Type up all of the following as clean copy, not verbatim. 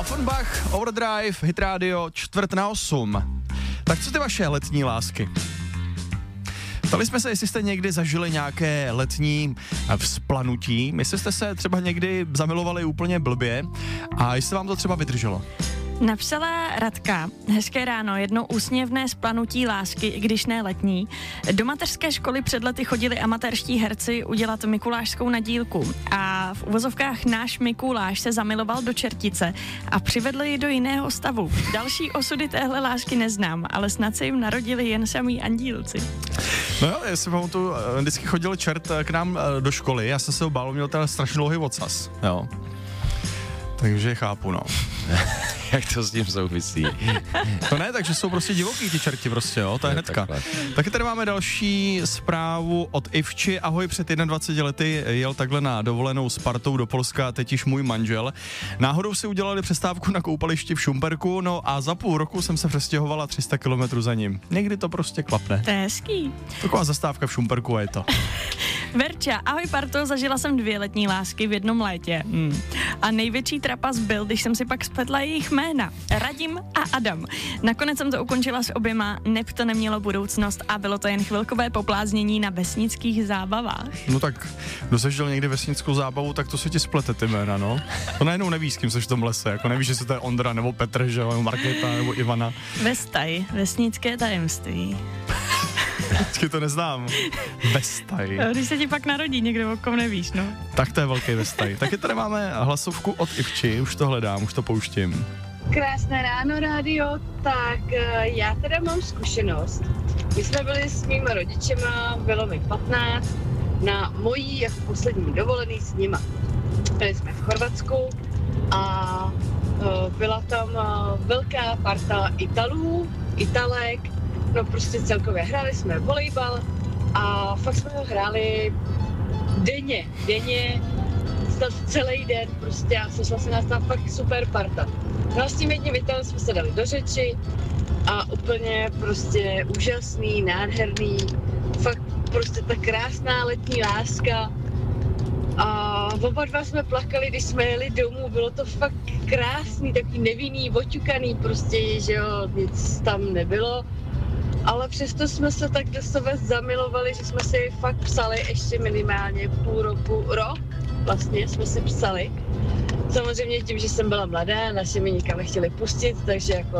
Offenbach, Overdrive, Hit Radio, 7:45. Tak co ty vaše letní lásky? Ptali jsme se, jestli jste někdy zažili nějaké letní vzplanutí, jestli jste se třeba někdy zamilovali úplně blbě a jestli vám to třeba vydrželo. Napsala Radka, hezké ráno, jedno úsměvné splanutí lásky, i když ne letní. Do mateřské školy před lety chodili amatérští herci udělat mikulášskou nadílku a v uvozovkách náš Mikuláš se zamiloval do čertice a přivedl ji do jiného stavu. Další osudy téhle lásky neznám, ale snad se jim narodili jen samí andílci. No jo, já si pamatuju, vždycky chodil čert k nám do školy, já jsem se ho bál, měl ten strašně dlouhý ocas, jo. Takže chápu, no. Jak to s tím souvisí? To ne, takže jsou prostě divoký ty čerti prostě, jo, to je hnedka. Takhle. Taky tady máme další zprávu od Ivči. Ahoj, před 21 lety jel takhle na dovolenou s partou do Polska, teď již můj manžel. Náhodou si udělali přestávku na koupališti v Šumperku, no a za půl roku jsem se přestěhovala 300 kilometrů za ním. Někdy to prostě klapne. To je hezký. Taková zastávka v Šumperku a je to. Verča, ahoj parto, zažila jsem 2 letní lásky v jednom létě. A největší trapas byl, když jsem si pak spletla jejich jména. Radim a Adam. Nakonec jsem to ukončila s oběma, neb to nemělo budoucnost a bylo to jen chvilkové popláznění na vesnických zábavách. No tak, kdo zažil někdy vesnickou zábavu, tak to se ti splete ty jména, no. To najednou nevíš, s kým seš v tom lese, jako nevíš, jestli to je Ondra, nebo Petr, že jo, nebo Markéta, nebo Ivana. Vestaj, vesnické tajemství. Vždycky to neznám. Vestaj. Když se ti pak narodí někdo, o kom nevíš, no. Tak to je velký vestaj. Taky tady máme hlasovku od Ivči, už to hledám, už to pouštím. Krásné ráno, rádio. Tak já teda mám zkušenost. My jsme byli s mými rodičema, bylo mi 15, na mojí jako poslední dovolený s nima. Byli jsme v Chorvatsku a byla tam velká parta Italů, Italek, no prostě celkově hráli jsme volejbal a fakt jsme ho hráli denně, snad celý den prostě a sešla se nás tam fakt super parta. No a s tím jedním Italem jsme se dali do řeči a úplně prostě úžasný, nádherný, fakt prostě ta krásná letní láska. A oba dva jsme plakali, když jsme jeli domů, bylo to fakt krásný, takový nevinný, oťukaný, prostě, že jo, nic tam nebylo. Ale přesto jsme se tak do sebe zamilovali, že jsme si fakt psali ještě minimálně rok vlastně jsme si psali. Samozřejmě tím, že jsem byla mladá, naši mi nikam nechtěli pustit, takže jako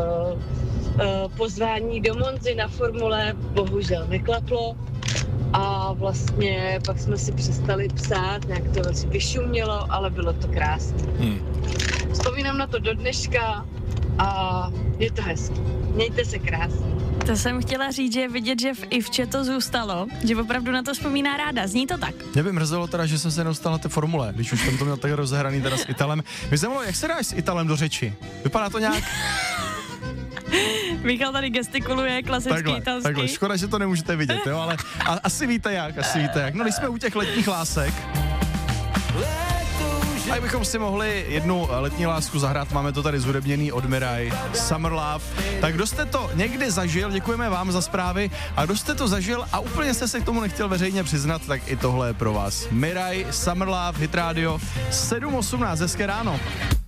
pozvání do Monzy na formule bohužel neklaplo. A vlastně pak jsme si přestali psát, nějak to asi vyšumělo, ale bylo to krásné. Vzpomínám na to do dneška a je to hezké. Mějte se krásně. To jsem chtěla říct, že vidět, že v Ivče to zůstalo, že opravdu na to vzpomíná ráda. Zní to tak? Mě by mrzelo teda, že jsem se nedostal na té formule, když už jsem to měl tak rozehraný teda s Italem. Mě zajímalo, jak se dáš s Italem do řeči? Vypadá to nějak? Michal tady gestikuluje, klasický italský. Takhle, škoda, že to nemůžete vidět, jo, ale asi víte jak. No, když jsme u těch letních lásek, a bychom si mohli jednu letní lásku zahrát, máme to tady zhudebněný od Miraj, Summer Love. Tak kdo jste to někdy zažil, děkujeme vám za zprávy, a kdo jste to zažil a úplně jste se k tomu nechtěl veřejně přiznat, tak i tohle je pro vás. Miraj, Summer Love, Hit Radio, 7:18, hezké ráno.